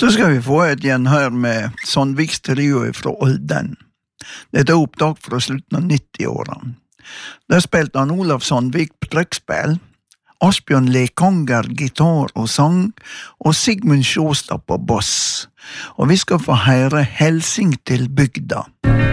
Så skal vi få et gjenhør med Sandviks trio fra Olden. Dette er opptak fra slutten av 90-årene. Der spilte han Olav Sandvik på trekkspill, Asbjørn Lekanger gitar og sang, og Sigmund Sjåstad på bass. Og vi skal få høre Helsing til bygda.